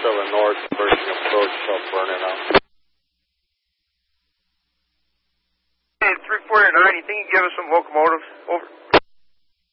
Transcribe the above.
the north, Pershing approach, burning out. Hey, 349, you think you can give us some locomotives? Over.